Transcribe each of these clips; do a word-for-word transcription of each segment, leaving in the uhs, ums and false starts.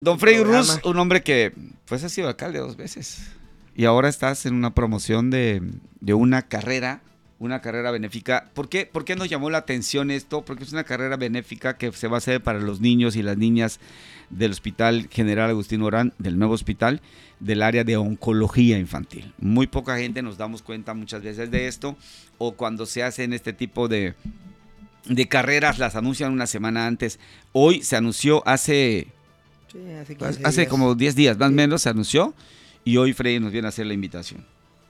Don Freddy Ruz, un hombre que pues ha sido alcalde dos veces y ahora estás en una promoción de, de una carrera, una carrera benéfica. ¿Por qué, ¿Por qué nos llamó la atención esto? Porque es una carrera benéfica que se va a hacer para los niños y las niñas del Hospital General Agustín Orán, del nuevo hospital, del área de oncología infantil. Muy poca gente nos damos cuenta muchas veces de esto, o cuando se hacen este tipo de, de carreras las anuncian una semana antes. Hoy se anunció hace... Sí, hace, hace como diez días, más o sí. menos, se anunció, y hoy Freddy nos viene a hacer la invitación.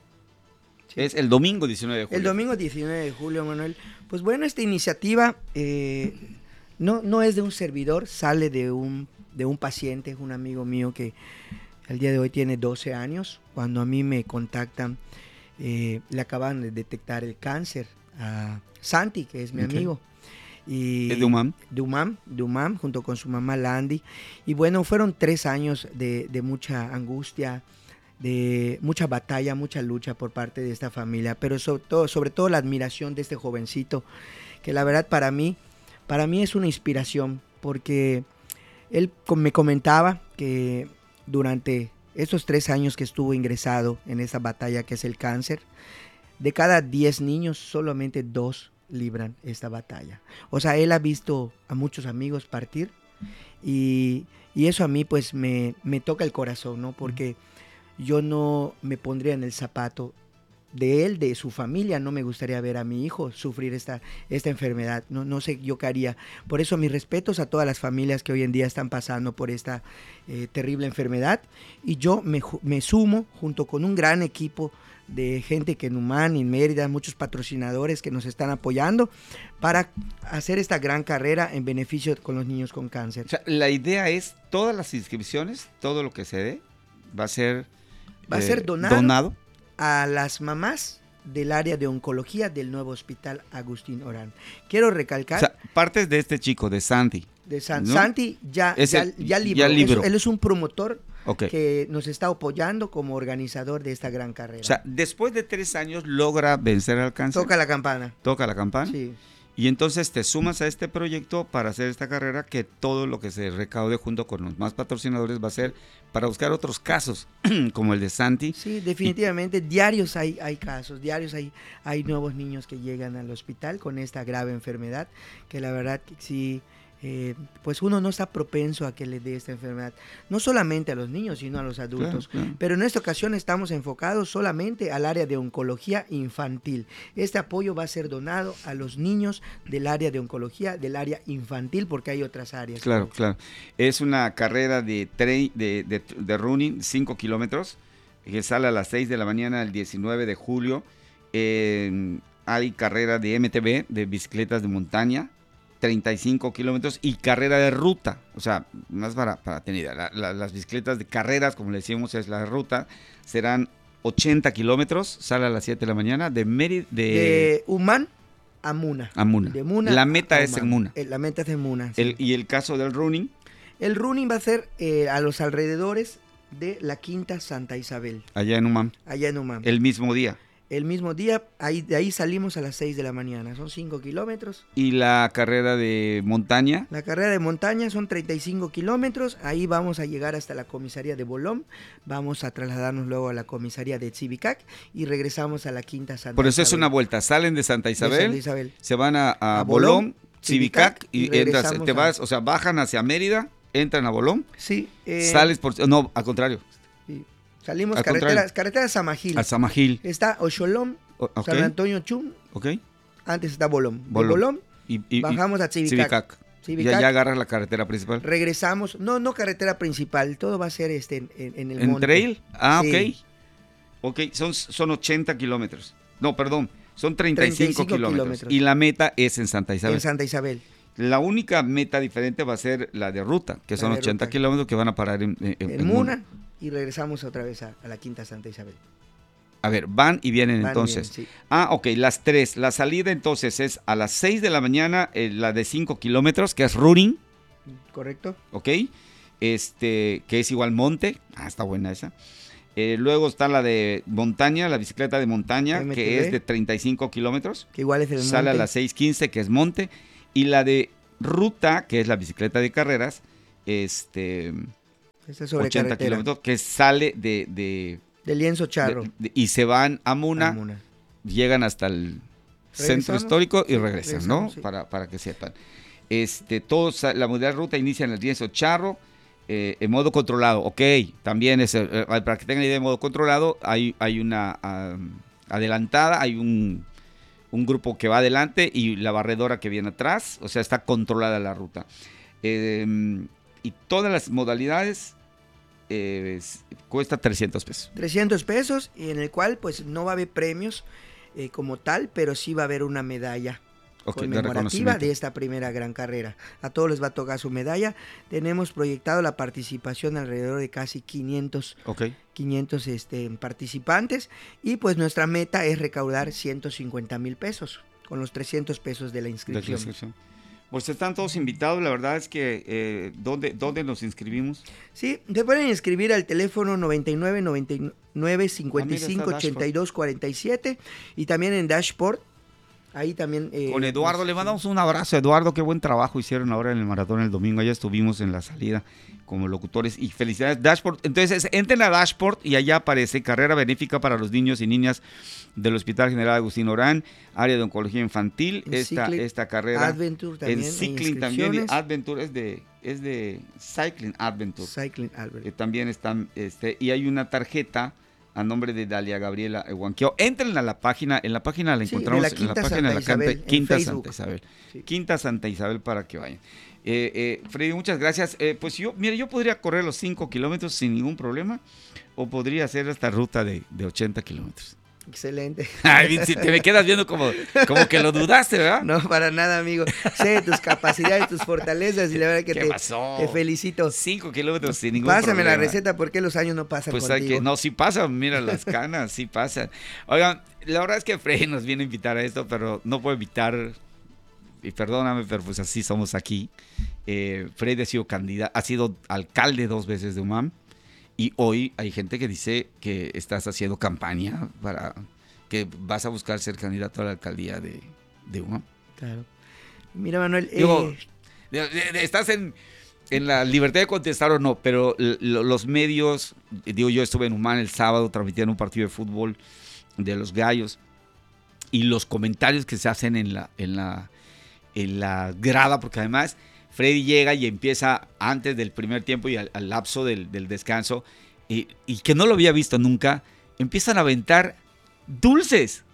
Sí. Es el domingo diecinueve de julio. El domingo diecinueve de julio, Manuel. Pues bueno, esta iniciativa eh, no, no es de un servidor, sale de un, de un paciente, un amigo mío que al día de hoy tiene doce años. Cuando a mí me contactan, eh, le acaban de detectar el cáncer a Santi, que es mi okay. amigo. Y ¿Es de UMAM? De UMAM, de UMAM, junto con su mamá Landy. Y bueno, fueron tres años de, de mucha angustia, de mucha batalla, mucha lucha por parte de esta familia, pero sobre todo, sobre todo la admiración de este jovencito, que la verdad para mí, para mí es una inspiración, porque él me comentaba que durante estos tres años que estuvo ingresado en esa batalla que es el cáncer, de cada diez niños, solamente dos libran esta batalla. O sea, él ha visto a muchos amigos partir y, y eso a mí pues me, me toca el corazón, ¿no? Porque yo no me pondría en el zapato de él, de su familia. No me gustaría ver a mi hijo sufrir esta, esta enfermedad. No, no sé yo qué haría. Por eso mis respetos a todas las familias que hoy en día están pasando por esta eh, terrible enfermedad, y yo me, me sumo junto con un gran equipo de gente que en Humán, en Mérida, muchos patrocinadores que nos están apoyando para hacer esta gran carrera en beneficio con los niños con cáncer. O sea, la idea es todas las inscripciones, todo lo que se dé, va a ser, va eh, a ser donado, donado a las mamás del área de oncología del nuevo Hospital Agustín Orán. Quiero recalcar... O sea, partes de este chico, de Santi. De San, ¿no? Santi ya, ya, el, ya libró. Ya libró. Es, él es un promotor okay. que nos está apoyando como organizador de esta gran carrera. O sea, después de tres años logra vencer al cáncer. Toca la campana. Toca la campana. Sí. Y entonces te sumas a este proyecto para hacer esta carrera, que todo lo que se recaude junto con los más patrocinadores va a ser para buscar otros casos, como el de Santi. Sí, definitivamente, y... diarios hay, hay casos, diarios hay, hay nuevos niños que llegan al hospital con esta grave enfermedad, que la verdad que sí... Eh, pues uno no está propenso a que le dé esta enfermedad, no solamente a los niños, sino a los adultos. Claro, claro. Pero en esta ocasión estamos enfocados solamente al área de oncología infantil. Este apoyo va a ser donado a los niños del área de oncología, del área infantil, porque hay otras áreas. Claro, claro. Es una carrera de, de, de, de running, cinco kilómetros, que sale a las seis de la mañana el diecinueve de julio. Eh, hay carrera de M T B, de bicicletas de montaña, treinta y cinco kilómetros, y carrera de ruta, o sea, más para, para tener idea, la, la, las bicicletas de carreras, como le decíamos, es la ruta, serán ochenta kilómetros, sale a las siete de la mañana, de Mérida, de, de Humán a Muna. A Muna. De Muna la meta es Humán. en Muna. La meta es en Muna, sí. El, ¿Y el caso del running? El running va a ser eh, a los alrededores de la Quinta Santa Isabel. Allá en Humán. Allá en Humán. El mismo día. El mismo día, ahí, de ahí salimos a las seis de la mañana, son cinco kilómetros. ¿Y la carrera de montaña? La carrera de montaña son treinta y cinco kilómetros, ahí vamos a llegar hasta la comisaría de Bolón, vamos a trasladarnos luego a la comisaría de Chivicac y regresamos a la Quinta Santa Isabel. Por eso es una vuelta, salen de Santa Isabel, de Santa Isabel. se van a, a, a Bolón, Chivicac, y, y entras, te vas, o sea, bajan hacia Mérida, entran a Bolón, sí, eh, sales por, no, al contrario. Sí. Salimos carretera, carretera Samajil. A Samajil. Está Osholom, okay. San Antonio Chum. Okay. Antes está Bolón. Bolón. De Bolón y, y, bajamos a Chivicac. Chivicac. Y allá agarras la carretera principal. Regresamos. No, no carretera principal. Todo va a ser este en, en, en el ¿En monte. trail? Ah, sí. ok. Ok, son, son ochenta kilómetros. No, perdón. Son treinta y cinco, treinta y cinco kilómetros. kilómetros. Y la meta es en Santa Isabel. En Santa Isabel. La única meta diferente va a ser la de ruta, que la son ochenta ruta. kilómetros que van a parar en, en, en, en Muna. Muna. Y regresamos otra vez a, a la Quinta Santa Isabel. A ver, van y vienen van entonces. Y vienen, sí. Ah, ok, las tres. La salida entonces es a las seis de la mañana, eh, la de cinco kilómetros, que es running. Correcto. Ok, este, que es igual monte. Ah, está buena esa. Eh, luego está la de montaña, la bicicleta de montaña, M T B, que es de treinta y cinco kilómetros. Que igual es el Sale monte. a las seis quince, que es monte. Y la de ruta, que es la bicicleta de carreras, este... Esta es sobre ochenta carretera. kilómetros, que sale de... de De Lienzo Charro. de- de- y se van a Muna, a Muna. llegan hasta el centro Regresamos, histórico y sí, regresan, regresamos, ¿no? sí. Para, para que sepan. Este, todos, la modalidad de ruta inicia en el Lienzo Charro, eh, en modo controlado. Ok, también es, eh, para que tengan idea de modo controlado, hay, hay una um, adelantada, hay un, un grupo que va adelante y la barredora que viene atrás, o sea, está controlada la ruta. Eh, y todas las modalidades eh, es- cuesta trescientos pesos. trescientos pesos, y en el cual pues no va a haber premios eh, como tal, pero sí va a haber una medalla Ok, de conmemorativa reconocimiento. de esta primera gran carrera. A todos les va a tocar su medalla. Tenemos proyectado la participación alrededor de casi quinientos, Ok. quinientos este, participantes, y pues nuestra meta es recaudar ciento cincuenta mil pesos con los trescientos pesos de la De la inscripción. inscripción. Pues están todos invitados, la verdad es que eh, ¿dónde, ¿dónde nos inscribimos? Sí, te pueden inscribir al teléfono noventa y nueve, noventa y nueve, cincuenta y cinco, Ah, mira, está ochenta y dos, cuarenta y siete, y también en Dashboard. Ahí también. eh, Con Eduardo, nos- le mandamos un abrazo. Eduardo, qué buen trabajo hicieron ahora en el maratón el domingo. Allá estuvimos en la salida como locutores y felicidades. Dashboard. Entonces, entren a Dashboard y allá aparece carrera benéfica para los niños y niñas del Hospital General Agustín Orán, área de oncología infantil. En Esta, Cycling esta carrera. Adventure también. En hay Cycling también. Y inscripciones. Adventure es de, es de Cycling Adventure. Cycling Albert. Eh, también están, este, y hay una tarjeta a nombre de Dalia Gabriela Huanqueo. Entren a la página, en la página la Sí, de encontramos la en la Quinta página de la Santa Canta- Isabel, en Quinta Facebook. Santa Isabel. Sí. Quinta Santa Isabel para que vayan. Eh, eh, Freddy, muchas gracias. Eh, pues yo, mire, yo podría correr los cinco kilómetros sin ningún problema, o podría hacer esta ruta de, de ochenta kilómetros. Excelente. Ay, si te me quedas viendo como, como que lo dudaste, ¿verdad? No, para nada, amigo. Sé de tus capacidades, tus fortalezas, y la verdad que ¿Qué te, pasó? te felicito. Cinco kilómetros sin ningún Pásame problema. la receta porque los años no pasan Pues contigo. hay que, no, sí pasan, mira las canas, sí pasan. Oigan, la verdad es que Freddy nos viene a invitar a esto, pero no puedo evitar, y perdóname, pero pues así somos aquí. Eh, Freddy ha sido candidato, ha sido alcalde dos veces de U M A M, y hoy hay gente que dice que estás haciendo campaña para que vas a buscar ser candidato a la alcaldía de, de U M A M. Claro. Mira, Manuel, Digo, eh, de- de- de- estás en, en la libertad de contestar o no, pero l- lo- los medios, digo, yo estuve en Humán el sábado transmitiendo un partido de fútbol de los Gallos, y los comentarios que se hacen en la, en la, en la grada, porque además Freddy llega y empieza antes del primer tiempo y al, al lapso del, del descanso, y, y que no lo había visto nunca, empiezan a aventar dulces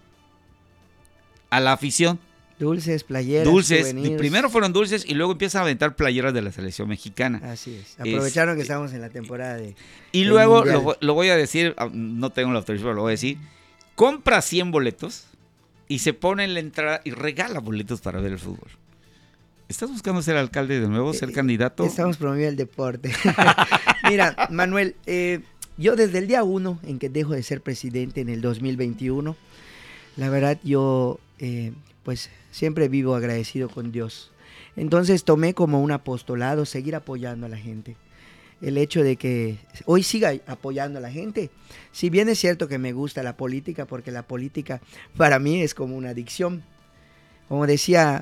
a la afición. dulces, playeras, Dulces, souvenirs. primero fueron dulces y luego empiezan a aventar playeras de la selección mexicana. Así es. Aprovecharon que Este- estamos en la temporada de. Y del luego Mundial. lo, vo- lo voy a decir, ah, no tengo la autorización, pero lo voy a decir, compra cien boletos y se pone en la entrada y regala boletos para ver el fútbol. ¿Estás buscando ser alcalde de nuevo, ser Eh, candidato? Estamos promoviendo el deporte. Mira, Manuel, eh, yo desde el día uno en que dejo de ser presidente en el dos mil veintiuno, la verdad yo eh, pues siempre vivo agradecido con Dios. Entonces tomé como un apostolado seguir apoyando a la gente. El hecho de que hoy siga apoyando a la gente. Si bien es cierto que me gusta la política, porque la política para mí es como una adicción. Como decía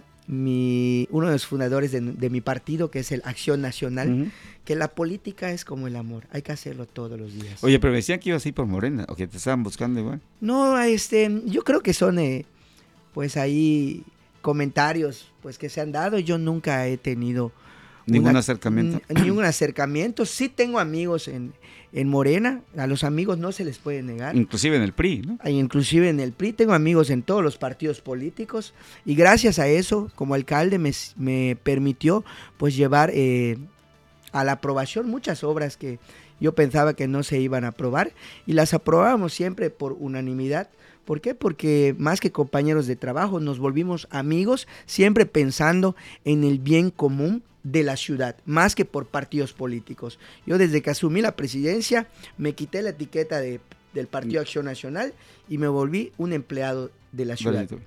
mi, uno de los fundadores de, de mi partido, que es el Acción Nacional, Ujú. que la política es como el amor, hay que hacerlo todos los días. Oye, pero me decían que ibas a ir por Morena, o que te estaban buscando igual. No, este, yo creo que son, eh, pues ahí comentarios, pues que se han dado. Yo nunca he tenido Ningún una- acercamiento. n- ningún acercamiento. Sí tengo amigos en, en Morena, a los amigos no se les puede negar. Inclusive en el P R I, ¿no? Ahí inclusive en el P R I, tengo amigos en todos los partidos políticos, y gracias a eso, como alcalde, me, me permitió pues llevar eh, a la aprobación muchas obras que yo pensaba que no se iban a aprobar, y las aprobamos siempre por unanimidad. ¿Por qué? Porque más que compañeros de trabajo nos volvimos amigos, siempre pensando en el bien común de la ciudad, más que por partidos políticos. Yo desde que asumí la presidencia me quité la etiqueta de, del Partido Acción Nacional y me volví un empleado de la ciudad. Bonito.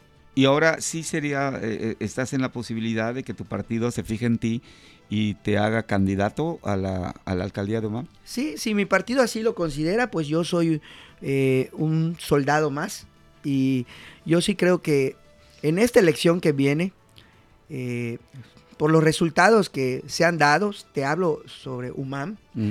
Y ahora sí sería, eh, eh, estás en la posibilidad de que tu partido se fije en ti y te haga candidato a la, a la alcaldía de U M A M. Sí, si mi partido así lo considera, pues yo soy eh, un soldado más, y yo sí creo que en esta elección que viene, eh, por los resultados que se han dado, te hablo sobre U M A M, Mm.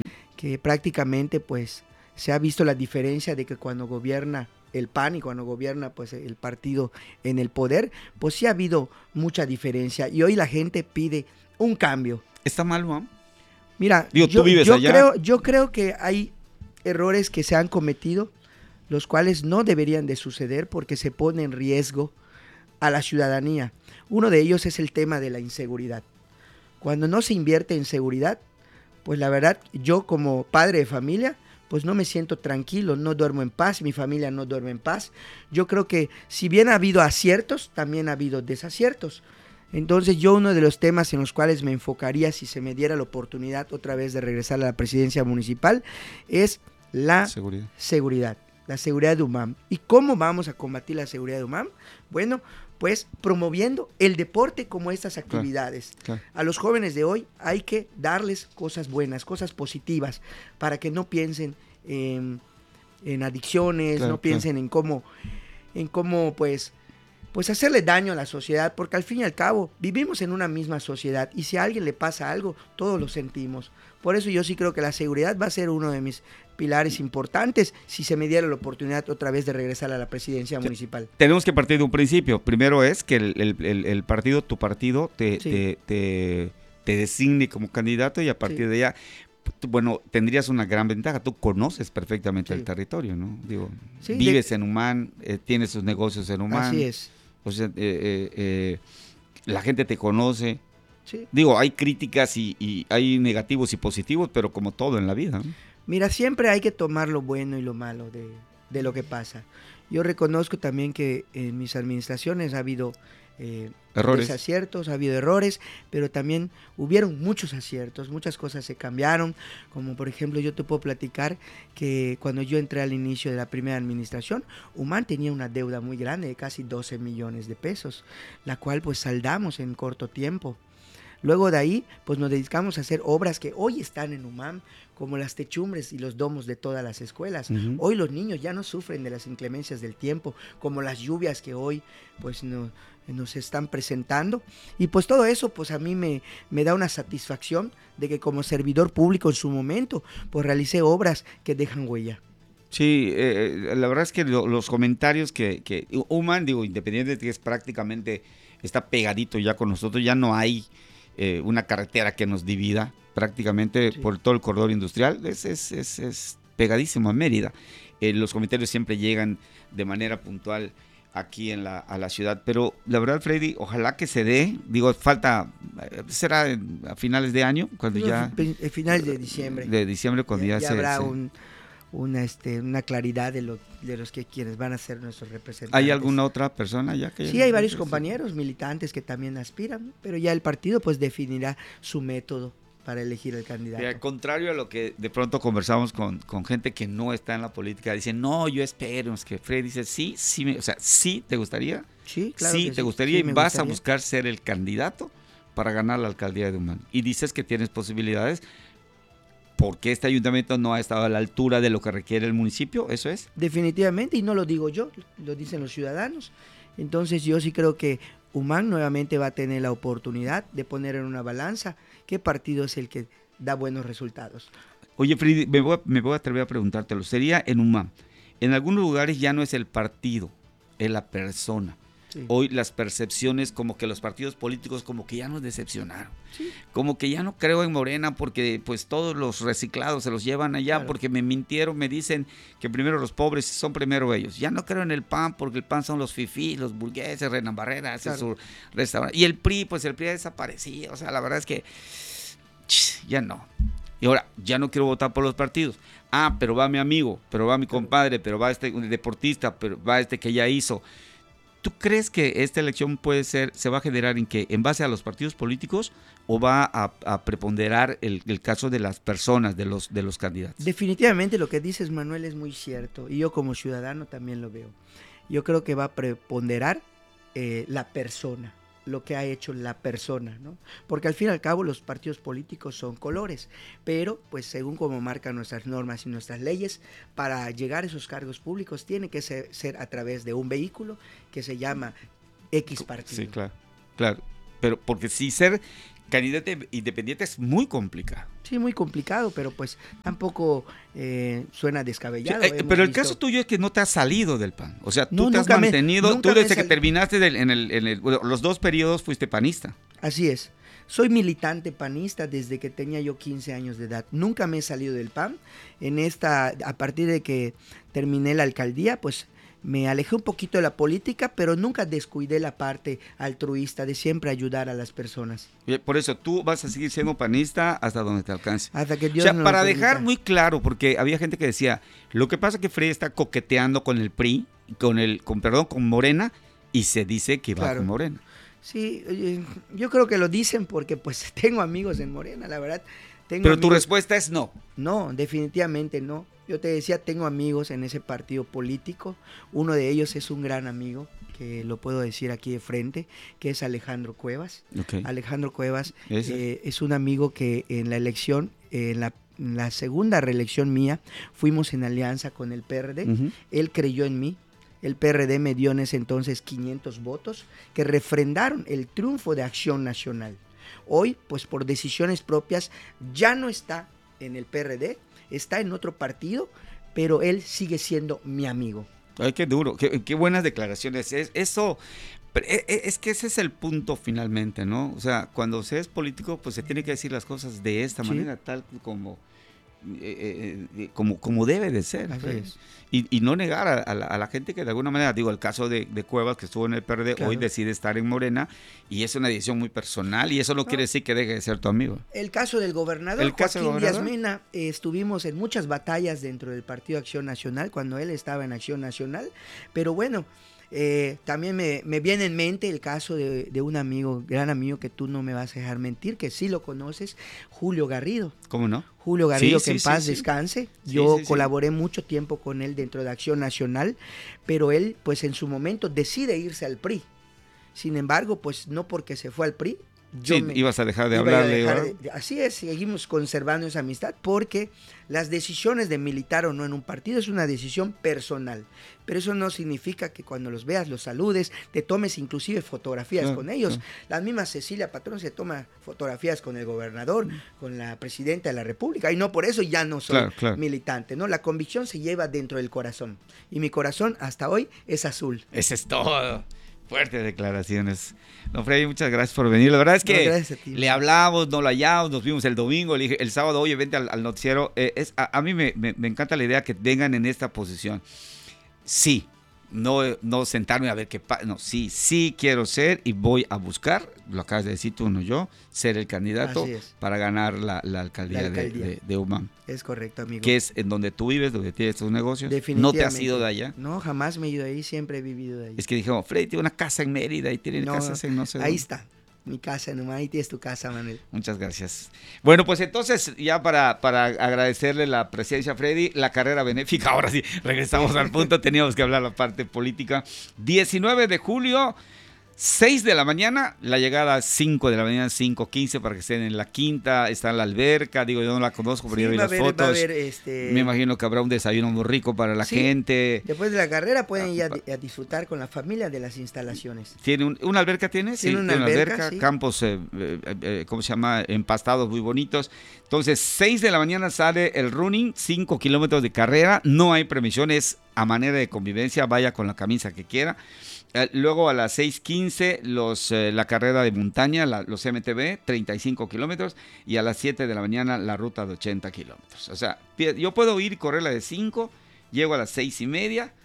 que prácticamente pues se ha visto la diferencia de que cuando gobierna el P A N y cuando gobierna pues el partido en el poder, pues sí ha habido mucha diferencia y hoy la gente pide un cambio. ¿Está mal, Juan? Mira, Digo, yo, tú vives yo allá. creo, yo creo que hay errores que se han cometido, los cuales no deberían de suceder porque se pone en riesgo a la ciudadanía. Uno de ellos es el tema de la inseguridad. Cuando no se invierte en seguridad, pues la verdad, yo como padre de familia, pues no me siento tranquilo, no duermo en paz, mi familia no duerme en paz. Yo creo que si bien ha habido aciertos, también ha habido desaciertos. Entonces yo uno de los temas en los cuales me enfocaría si se me diera la oportunidad otra vez de regresar a la presidencia municipal es la seguridad, seguridad la seguridad de UMAM. ¿Y cómo vamos a combatir la seguridad de UMAM? Bueno, pues promoviendo el deporte como estas actividades. Claro, claro. A los jóvenes de hoy hay que darles cosas buenas, cosas positivas, para que no piensen en, en adicciones, claro, no piensen claro. en cómo, en cómo pues, pues hacerle daño a la sociedad, porque al fin y al cabo vivimos en una misma sociedad y si a alguien le pasa algo, todos lo sentimos. Por eso yo sí creo que la seguridad va a ser uno de mis pilares importantes si se me diera la oportunidad otra vez de regresar a la presidencia sí. municipal. Tenemos que partir de un principio. Primero es que el, el, el, el partido, tu partido, te, sí. te, te, te designe como candidato y a partir sí. de allá, tú, bueno, tendrías una gran ventaja. Tú conoces perfectamente sí. el territorio, ¿no? Digo, sí, vives de... en Umán, eh, tienes tus negocios en Umán. Así es. O sea, eh, eh, eh, la gente te conoce. Sí. Digo, hay críticas y, y hay negativos y positivos, pero como todo en la vida, ¿no? Mira, siempre hay que tomar lo bueno y lo malo de, de lo que pasa. Yo reconozco también que en mis administraciones ha habido eh, errores, desaciertos, ha habido errores, pero también hubieron muchos aciertos, muchas cosas se cambiaron, como por ejemplo yo te puedo platicar que cuando yo entré al inicio de la primera administración, Umán tenía una deuda muy grande de casi doce millones de pesos, la cual pues saldamos en corto tiempo. Luego de ahí, pues nos dedicamos a hacer obras que hoy están en UMAM, como las techumbres y los domos de todas las escuelas. Uh-huh. Hoy los niños ya no sufren de las inclemencias del tiempo, como las lluvias que hoy pues no, nos están presentando. Y pues todo eso pues a mí me, me da una satisfacción de que como servidor público en su momento, pues realicé obras que dejan huella. Sí, eh, la verdad es que lo, los comentarios que, que UMAM, digo, independiente de que es prácticamente, está pegadito ya con nosotros, ya no hay Eh, una carretera que nos divida prácticamente sí. por todo el corredor industrial, es, es, es, es pegadísimo a Mérida. Eh, los comentarios siempre llegan de manera puntual aquí en la, a la ciudad, pero la verdad, Freddy, ojalá que se dé, digo, falta, será a finales de año, cuando no, ya... A finales de diciembre. De diciembre, cuando ya, ya, ya se... habrá se, un... Una, este, una claridad de, lo, de los que quienes van a ser nuestros representantes. ¿Hay alguna otra persona ya que...? Sí, hay varios compañeros militantes que también aspiran, pero ya el partido pues definirá su método para elegir el candidato. Al contrario a lo que de pronto conversamos con, con gente que no está en la política, dicen, no, yo espero, es que Fred dice, sí, sí, me, o sea, sí, ¿te gustaría? Sí, claro Sí, que te sí, gustaría sí, y vas gustaría. a buscar ser el candidato para ganar la alcaldía de Umán. Y dices que tienes posibilidades porque este ayuntamiento no ha estado a la altura de lo que requiere el municipio, ¿eso es? Definitivamente, y no lo digo yo, lo dicen los ciudadanos. Entonces yo sí creo que Umán nuevamente va a tener la oportunidad de poner en una balanza qué partido es el que da buenos resultados. Oye, Freddy, me voy, a, me voy a atrever a preguntártelo, sería en Umán. En algunos lugares ya no es el partido, es la persona. Sí. Hoy las percepciones como que los partidos políticos como que ya nos decepcionaron, sí. como que ya no creo en Morena porque pues todos los reciclados se los llevan allá, claro. porque me mintieron, me dicen que primero los pobres son primero ellos, ya no creo en el P A N porque el P A N son los fifís, los burgueses, Renan Barrera hace claro. su restaurante, y el P R I pues el P R I ha desaparecido, o sea la verdad es que ya no, y ahora ya no quiero votar por los partidos, ah pero va mi amigo, pero va mi compadre, pero va este deportista, pero va este que ya hizo. ¿Tú crees que esta elección puede ser, se va a generar en que, en base a los partidos políticos, o va a, a preponderar el, el caso de las personas, de los, de los candidatos? Definitivamente lo que dices, Manuel, es muy cierto, y yo como ciudadano también lo veo. Yo creo que va a preponderar eh, la persona, lo que ha hecho la persona, ¿no? Porque al fin y al cabo los partidos políticos son colores, pero pues según como marcan nuestras normas y nuestras leyes, para llegar a esos cargos públicos tiene que ser, ser a través de un vehículo que se llama X partido. Sí, claro, claro, pero porque si ser candidato independiente es muy complicado. Sí, muy complicado, pero pues tampoco eh, suena descabellado. Sí, eh, pero el visto... caso tuyo es que no te has salido del P A N. O sea, tú no, te has mantenido, me, tú desde que terminaste del, en, el, en el, los dos periodos fuiste panista. Así es. Soy militante panista desde que tenía yo quince años de edad. Nunca me he salido del P A N. En esta, a partir de que terminé la alcaldía, pues me alejé un poquito de la política, pero nunca descuidé la parte altruista de siempre ayudar a las personas. Por eso tú vas a seguir siendo panista hasta donde te alcance. Hasta que Dios o sea, no para dejar muy claro, porque había gente que decía, lo que pasa es que Freddy está coqueteando con el P R I, con el, con perdón, con Morena, y se dice que va claro. con Morena. Sí, yo creo que lo dicen porque pues tengo amigos en Morena, la verdad. Tengo Pero amigos... tu respuesta es no. No, definitivamente no. Yo te decía, tengo amigos en ese partido político. Uno de ellos es un gran amigo, que lo puedo decir aquí de frente, que es Alejandro Cuevas. Okay. Alejandro Cuevas eh, es un amigo que en la elección, eh, en, la, en la segunda reelección mía, fuimos en alianza con el P R D. Uh-huh. Él creyó en mí. El P R D me dio en ese entonces quinientos votos que refrendaron el triunfo de Acción Nacional. Hoy, pues por decisiones propias, ya no está en el P R D, está en otro partido, pero él sigue siendo mi amigo. Ay, qué duro, qué, qué buenas declaraciones. Es, eso, es que ese es el punto finalmente, ¿no? O sea, cuando se es político, pues se tiene que decir las cosas de esta sí. manera, tal como... Eh, eh, como, como debe de ser pues. y, y no negar a, a, la, a la gente que de alguna manera, digo, el caso de, de Cuevas que estuvo en el P R D, claro. hoy decide estar en Morena y es una decisión muy personal y eso no, no. quiere decir que deje de ser tu amigo. El caso del gobernador, el caso Joaquín Díaz Mena, eh, estuvimos en muchas batallas dentro del Partido Acción Nacional cuando él estaba en Acción Nacional, pero bueno, Eh, también me, me viene en mente el caso de, de un amigo, gran amigo que tú no me vas a dejar mentir, que sí lo conoces, Julio Garrido. ¿Cómo no? Julio Garrido, sí, que sí, en paz sí, descanse. Sí, Yo sí, colaboré sí. mucho tiempo con él dentro de Acción Nacional, pero él, pues en su momento, decide irse al P R I. Sin embargo, pues no porque se fue al P R I, yo sí, me, ibas a dejar de hablarle. Dejar de, de, así es, seguimos conservando esa amistad porque las decisiones de militar o no en un partido es una decisión personal. Pero eso no significa que cuando los veas, los saludes, te tomes inclusive fotografías claro, con ellos. Claro. La misma Cecilia Patrón se toma fotografías con el gobernador, con la presidenta de la República, y no por eso ya no soy claro, claro. militante, ¿no? La convicción se lleva dentro del corazón. Y mi corazón hasta hoy es azul. Ese es todo. Fuertes declaraciones. Don Freddy, muchas gracias por venir. La verdad es que no, ti, le hablamos, no lo hallamos, nos vimos el domingo, le dije, el sábado, oye, vente al, al noticiero. Eh, es, a, a mí me, me, me encanta la idea que vengan en esta posición. Sí, no, no sentarme a ver qué pasa. No, sí, sí quiero ser y voy a buscar, lo acabas de decir tú, no yo, ser el candidato para ganar la, la alcaldía, la alcaldía. De, de, de Umam. Es correcto, amigo. Que es en donde tú vives, donde tienes tus negocios. ¿No te has ido de allá? No, jamás me he ido de ahí, siempre he vivido de ahí. Es que dijimos, Freddy tiene una casa en Mérida y tiene no, casas en no sé ahí dónde. está. Mi casa, nomás ahí tienes tu casa, Manuel. Muchas gracias. Bueno, pues entonces, ya para, para agradecerle la presencia a Freddy, la carrera benéfica, ahora sí, regresamos al punto, teníamos que hablar la parte política. diecinueve de julio, seis de la mañana, la llegada a cinco de la mañana, cinco quince, para que estén en la quinta, está en la alberca, digo, yo no la conozco, pero sí, yo vi las ver, fotos. Ver, este... Me imagino que habrá un desayuno muy rico para la sí, gente. Después de la carrera pueden ir a, a disfrutar con la familia de las instalaciones. ¿Tiene un, una alberca? ¿Tiene? Tiene sí, una tiene alberca, una alberca sí. Campos, eh, eh, eh, ¿cómo se llama? Empastados muy bonitos. Entonces, seis de la mañana sale el running, cinco kilómetros de carrera, no hay premisiones a manera de convivencia, vaya con la camisa que quiera. Eh, luego a las seis quince los, eh, la carrera de montaña, la, los M T B, treinta y cinco kilómetros, y a las siete de la mañana la ruta de ochenta kilómetros. O sea, yo puedo ir y correr la de cinco, llego a las seis y media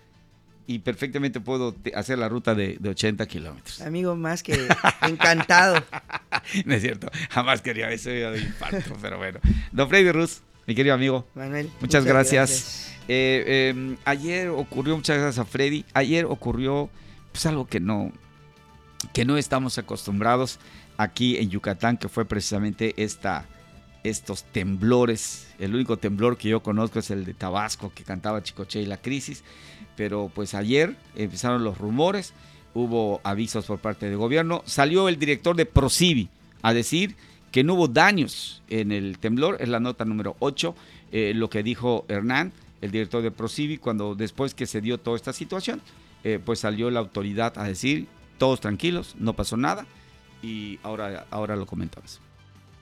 y perfectamente puedo hacer la ruta de, de ochenta kilómetros. Amigo, más que encantado. No es cierto, jamás quería eso de infarto, pero bueno. Don Freddy Ruz, mi querido amigo, Manuel, muchas, muchas gracias. gracias. Eh, eh, ayer ocurrió, muchas gracias a Freddy, ayer ocurrió pues algo que no, que no estamos acostumbrados aquí en Yucatán, que fue precisamente esta, estos temblores. El único temblor que yo conozco es el de Tabasco, que cantaba Chicoche y la crisis, pero pues ayer empezaron los rumores, hubo avisos por parte del gobierno, salió el director de Procivi a decir que no hubo daños en el temblor, es la nota número ocho, eh, lo que dijo Hernán, el director de Procivi, cuando después que se dio toda esta situación, Eh, pues salió la autoridad a decir, todos tranquilos, no pasó nada, y ahora, ahora lo comentamos.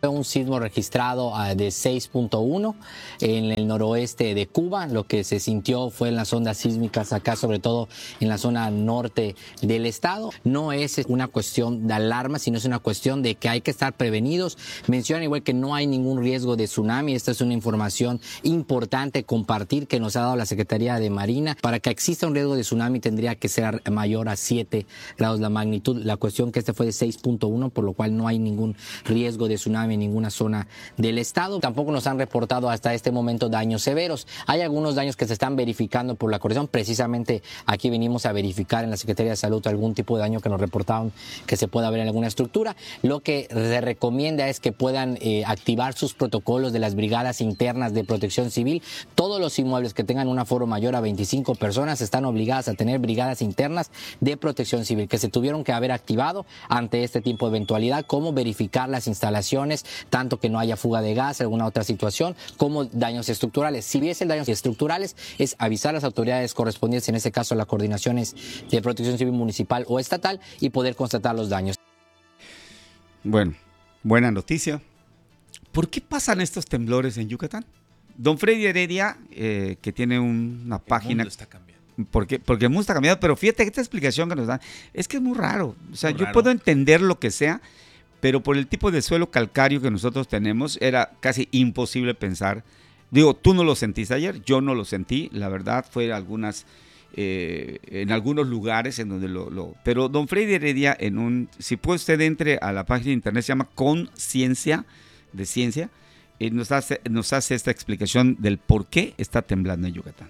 Un sismo registrado uh, de seis punto uno en el noroeste de Cuba. Lo que se sintió fue en las ondas sísmicas acá, sobre todo en la zona norte del estado. No es una cuestión de alarma, sino es una cuestión de que hay que estar prevenidos. Menciona igual que no hay ningún riesgo de tsunami. Esta es una información importante compartir que nos ha dado la Secretaría de Marina. Para que exista un riesgo de tsunami tendría que ser mayor a siete grados la magnitud. La cuestión que este fue de seis punto uno, por lo cual no hay ningún riesgo de tsunami en ninguna zona del estado. Tampoco nos han reportado hasta este momento daños severos. Hay algunos daños que se están verificando por la corrección. Precisamente aquí venimos a verificar en la Secretaría de Salud algún tipo de daño que nos reportaron que se pueda ver en alguna estructura. Lo que se recomienda es que puedan eh, activar sus protocolos de las brigadas internas de protección civil. Todos los inmuebles que tengan un aforo mayor a veinticinco personas están obligadas a tener brigadas internas de protección civil que se tuvieron que haber activado ante este tipo de eventualidad, como verificar las instalaciones, tanto que no haya fuga de gas, alguna otra situación, como daños estructurales. Si hubiesen daños estructurales, es avisar a las autoridades correspondientes, en este caso las coordinaciones de protección civil municipal o estatal, y poder constatar los daños. Bueno, buena noticia. ¿Por qué pasan estos temblores en Yucatán? Don Freddy Heredia, eh, que tiene un, una página... El mundo está cambiando. Porque, porque el mundo está cambiando, pero fíjate que esta explicación que nos dan es que es muy raro. O sea, Muy yo raro. puedo entender lo que sea, pero por el tipo de suelo calcáreo que nosotros tenemos, era casi imposible pensar. Digo, tú no lo sentiste ayer, yo no lo sentí, la verdad, fue algunas, eh, en algunos lugares en donde lo, lo... Pero don Freddy Heredia, en un, si puede usted entre a la página de internet, se llama Conciencia, de Ciencia, y nos hace, nos hace esta explicación del por qué está temblando en Yucatán.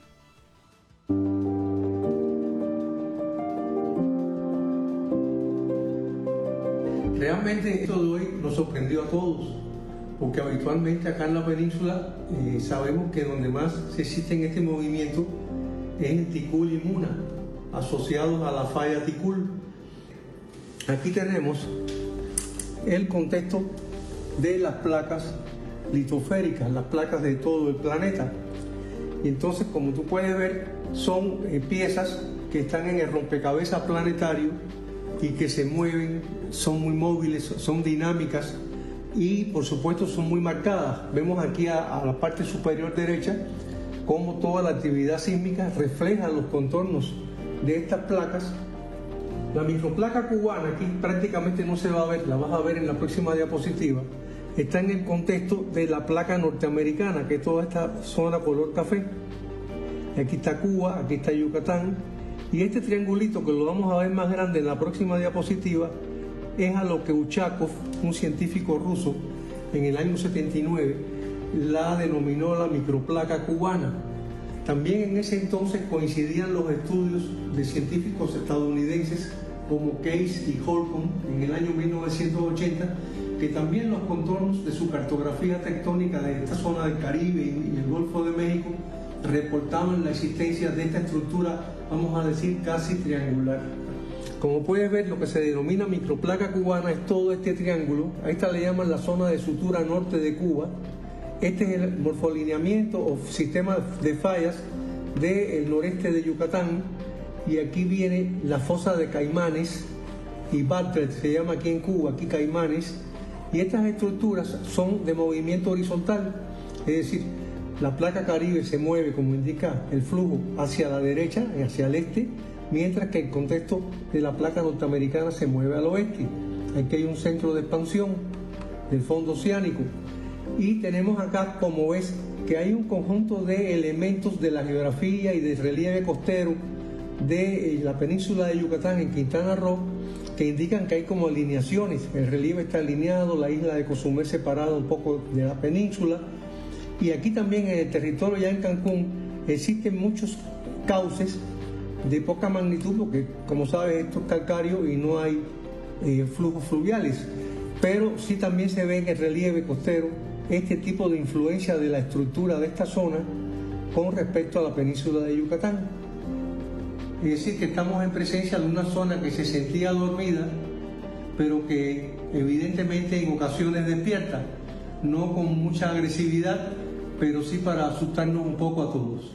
Realmente esto de hoy nos sorprendió a todos, porque habitualmente acá en la península eh, sabemos que donde más se existe en este movimiento es en Ticul y Muna, asociados a la falla Ticul. Aquí tenemos el contexto de las placas litosféricas, las placas de todo el planeta. Y entonces, como tú puedes ver, son eh, piezas que están en el rompecabezas planetario y que se mueven, son muy móviles, son dinámicas y por supuesto son muy marcadas. Vemos aquí a, a la parte superior derecha cómo toda la actividad sísmica refleja los contornos de estas placas. La microplaca cubana aquí prácticamente no se va a ver, la vas a ver en la próxima diapositiva. Está en el contexto de la placa norteamericana, que es toda esta zona color café. Aquí está Cuba, aquí está Yucatán. Y este triangulito, que lo vamos a ver más grande en la próxima diapositiva, es a lo que Uchakov, un científico ruso, en el año setenta y nueve, la denominó la microplaca cubana. También en ese entonces coincidían los estudios de científicos estadounidenses como Case y Holcomb en el año mil novecientos ochenta, que también los contornos de su cartografía tectónica de esta zona del Caribe y el Golfo de México reportaban la existencia de esta estructura, vamos a decir, casi triangular. Como puedes ver, lo que se denomina microplaca cubana es todo este triángulo. A esta le llaman la zona de sutura norte de Cuba. Este es el morfolineamiento o sistema de fallas del noreste de Yucatán. Y aquí viene la fosa de Caimanes y Bartlett, se llama aquí en Cuba, aquí Caimanes. Y estas estructuras son de movimiento horizontal, es decir, la placa Caribe se mueve, como indica el flujo, hacia la derecha, hacia el este, mientras que el contexto de la placa norteamericana se mueve al oeste. Aquí hay un centro de expansión del fondo oceánico. Y tenemos acá, como ves, que hay un conjunto de elementos de la geografía y del relieve costero de la península de Yucatán en Quintana Roo, que indican que hay como alineaciones. El relieve está alineado, la isla de Cozumel separada un poco de la península. Y aquí también en el territorio, ya en Cancún, existen muchos cauces de poca magnitud, porque como sabes esto es calcáreo y no hay eh, flujos fluviales, pero sí también se ve en el relieve costero este tipo de influencia de la estructura de esta zona con respecto a la península de Yucatán. Es decir, que estamos en presencia de una zona que se sentía dormida, pero que evidentemente en ocasiones despierta, no con mucha agresividad, pero sí para asustarnos un poco a todos.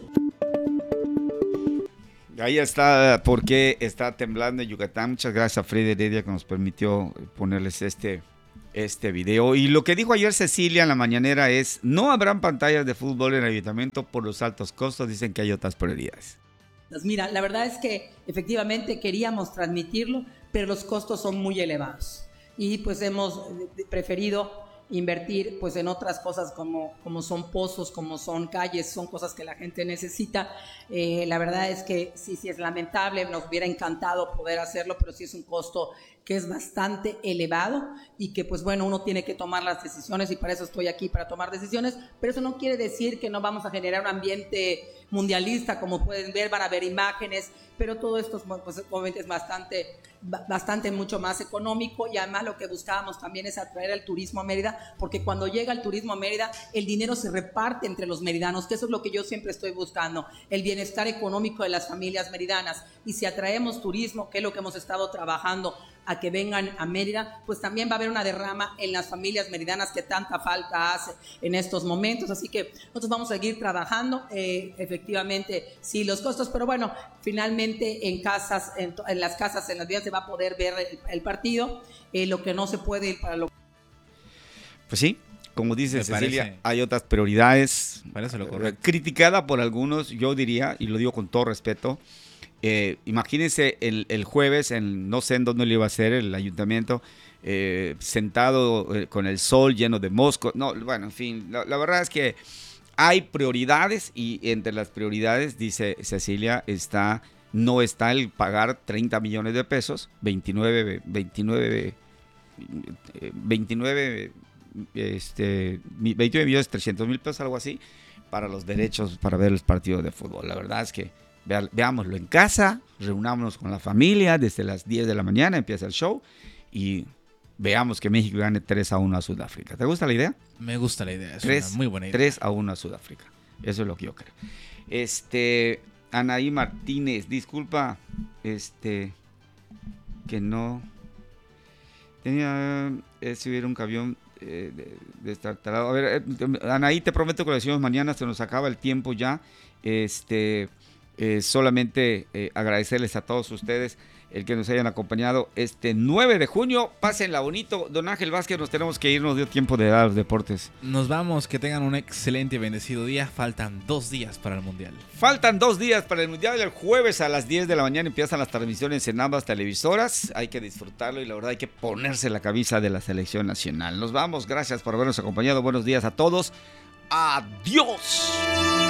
Ahí está por qué está temblando en Yucatán. Muchas gracias a Freddy Heredia que nos permitió ponerles este, este video. Y lo que dijo ayer Cecilia en la mañanera es, no habrán pantallas de fútbol en el ayuntamiento por los altos costos, dicen que hay otras prioridades. Pues mira, la verdad es que efectivamente queríamos transmitirlo, pero los costos son muy elevados y pues hemos preferido invertir pues en otras cosas como, como son pozos, como son calles, son cosas que la gente necesita. Eh, la verdad es que sí, sí es lamentable, nos hubiera encantado poder hacerlo, pero sí es un costo que es bastante elevado y que pues bueno, uno tiene que tomar las decisiones y para eso estoy aquí, para tomar decisiones, pero eso no quiere decir que no vamos a generar un ambiente mundialista, como pueden ver, van a ver imágenes, pero todo esto pues, obviamente es bastante, bastante mucho más económico y además lo que buscábamos también es atraer al turismo a Mérida, porque cuando llega el turismo a Mérida, el dinero se reparte entre los meridanos, que eso es lo que yo siempre estoy buscando, el bienestar económico de las familias meridanas, y si atraemos turismo, que es lo que hemos estado trabajando, a que vengan a Mérida, pues también va a haber una derrama en las familias meridanas que tanta falta hace en estos momentos, así que nosotros vamos a seguir trabajando, eh, efectivamente, sí, los costos, pero bueno, finalmente en casas, en, en las casas, en las vías se va a poder ver el, el partido, eh, lo que no se puede para lo... Pues sí, como dice Me Cecilia, parece, hay otras prioridades, parece lo correcto. criticada por algunos, yo diría, y lo digo con todo respeto. Eh, imagínense el, el jueves, en, no sé en dónde lo iba a hacer el ayuntamiento, eh, sentado eh, con el sol lleno de moscos. No, bueno, en fin, la, la verdad es que hay prioridades y entre las prioridades, dice Cecilia, está, no está el pagar treinta millones de pesos, veintinueve, veintinueve, veintinueve, este, veintinueve millones trescientos mil pesos, algo así, para los derechos para ver los partidos de fútbol. La verdad es que Ve, veámoslo en casa, reunámonos con la familia, desde las diez de la mañana empieza el show y veamos que México gane tres a uno a Sudáfrica. ¿Te gusta la idea? Me gusta la idea, es tres, una muy buena idea. tres a uno a Sudáfrica, eso es lo que yo creo. Este, Anaí Martínez, disculpa, este, que no, tenía, eh, si hubiera un camión eh, de, de estar talado. A ver, eh, Anaí, te prometo que lo decimos mañana, se nos acaba el tiempo ya, este... Eh, solamente eh, agradecerles a todos ustedes el que nos hayan acompañado este nueve de junio. Pásenla bonito. Don Ángel Vázquez, nos tenemos que ir, nos dio tiempo de dar los deportes. Nos vamos, que tengan un excelente y bendecido día. Faltan dos días para el Mundial. Faltan dos días para el Mundial. El jueves a las diez de la mañana empiezan las transmisiones en ambas televisoras. Hay que disfrutarlo y la verdad hay que ponerse la camisa de la selección nacional. Nos vamos, gracias por habernos acompañado. Buenos días a todos. Adiós.